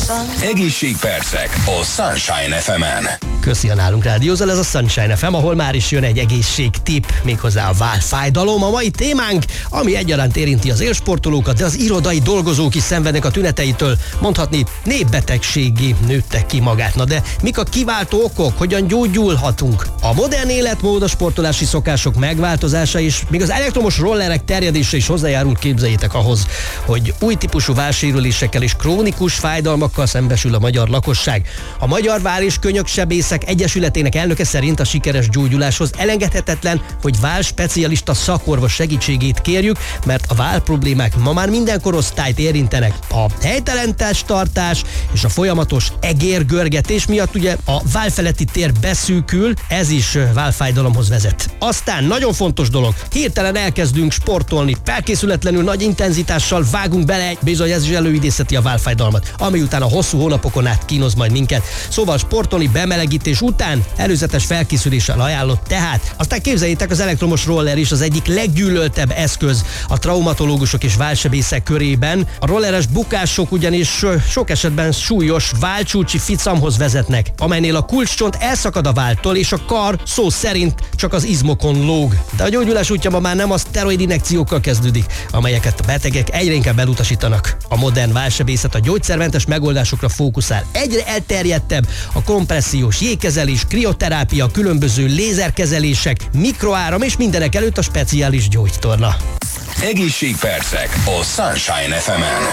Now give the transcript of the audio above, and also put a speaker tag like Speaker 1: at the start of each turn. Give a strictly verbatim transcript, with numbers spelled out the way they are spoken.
Speaker 1: Egészségpercek a Sunshine ef emen.
Speaker 2: Köszi, a nálunk rádiózol, ez a Sunshine ef em, ahol már is jön egy egészségtipp, méghozzá a válfájdalom. A mai témánk, ami egyaránt érinti az élsportolókat, de az irodai dolgozók is szenvednek a tüneteitől. Mondhatni, népbetegséggé nőttek ki magát. Na de mik a kiváltó okok, hogyan gyógyulhatunk? A modern életmód, a sportolási szokások megváltozása és még az elektromos rollerek terjedése is hozzájárul, képzeljétek, ahhoz, hogy új típusú válsérülésekkel és krónikus fájdalmakkal szembesül a magyar lakosság. A Magyar Vál- és Könyöksebészek Egyesületének elnöke szerint a sikeres gyógyuláshoz elengedhetetlen, hogy válspecialista szakorvos segítségét kérjük, mert a váll problémák ma már minden korosztályt érintenek. A helytelen testtartás és a folyamatos egérgörgetés miatt ugye a vállfeletti tér beszűkül, ez is válfájdalomhoz vezet. Aztán nagyon fontos dolog, hirtelen elkezdünk sportolni, felkészületlenül nagy intenzitással vágunk bele, bizony ez is előidézheti a válfájdalmat, ami után a hosszú hónapokon át kínoz majd minket. Szóval sportolni bemelegítés után előzetes felkészüléssel ajánlott tehát. Aztán képzeljétek, az elektromos roller is az egyik leggyűlöltebb eszköz a traumatológusok és válsebészek körében. A rolleres bukások ugyanis sok esetben súlyos válcsúcsi ficamhoz vezetnek, amelynél a kulcscsont elszakad a váltól, és a kar szó szerint csak az izmokon lóg. De a gyógyulás útja ma már nem a szteroid injekciókkal kezdődik, amelyeket a betegek egyre inkább elutasítanak. A modern válsebészet a gyógyszermentes megoldásokra fókuszál. Egyre elterjedtebb a kompressziós jégkezelés, krioterápia, különböző lézerkezelések, mikroáram és mindenek előtt a speciális gyógytorna.
Speaker 1: Egészségpercek a Sunshine ef emen.